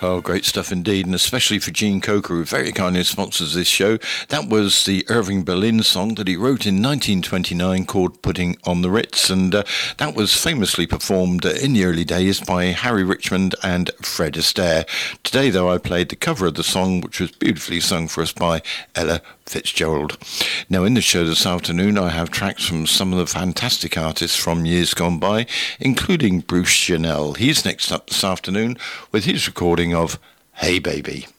Oh, great stuff indeed, and especially for Gene Coker, who very kindly sponsors this show. That was the Irving Berlin song that he wrote in 1929 called Putting on the Ritz, and that was famously performed in the early days by Harry Richmond and Fred Astaire. Today, though, I played the cover of the song, which was beautifully sung for us by Ella Fitzgerald. Now, in the show this afternoon, I have tracks from some of the fantastic artists from years gone by, including Bruce Janelle. He's next up this afternoon with his recording of Hey Baby.